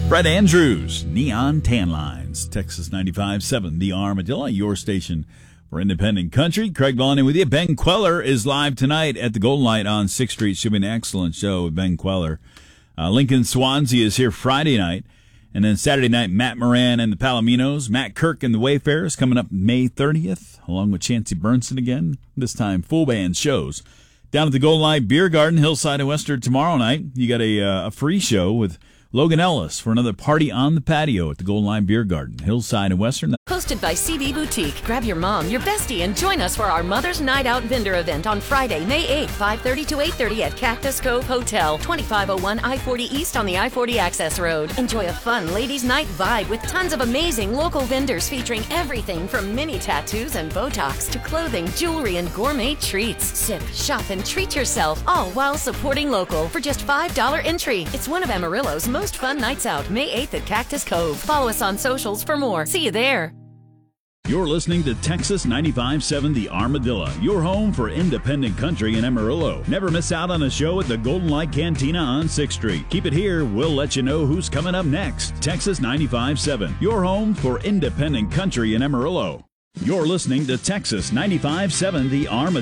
Brett Andrews, Neon Tan Lines, Texas 95.7, The Armadillo, your station for independent country. Craig Vaughn with you. Ben Queller is live tonight at the Golden Light on 6th Street. Should be an excellent show with Ben Queller. Lincoln Swansea is here Friday night. And then Saturday night, Matt Moran and the Palominos. Matt Kirk and the Wayfarers coming up May 30th, along with Chancey Burnson again. This time, full band shows. Down at the Golden Light Beer Garden, Hillside and Western tomorrow night. You got a free show with Logan Ellis for another party on the patio at the Golden Line Beer Garden, Hillside and Western. Hosted by CB Boutique. Grab your mom, your bestie, and join us for our Mother's Night Out vendor event on Friday, May 8th, 5:30 to 8:30 at Cactus Cove Hotel, 2501 I-40 East on the I-40 Access Road. Enjoy a fun ladies' night vibe with tons of amazing local vendors featuring everything from mini tattoos and Botox to clothing, jewelry, and gourmet treats. Sip, shop, and treat yourself, all while supporting local for just $5 entry. It's one of Amarillo's most fun nights out, May 8th at Cactus Cove. Follow us on socials for more. See you there. You're listening to Texas 95.7 The Armadillo, your home for independent country in Amarillo. Never miss out on a show at the Golden Light Cantina on 6th Street. Keep it here. We'll let you know who's coming up next. Texas 95.7, your home for independent country in Amarillo. You're listening to Texas 95.7 The Armadillo.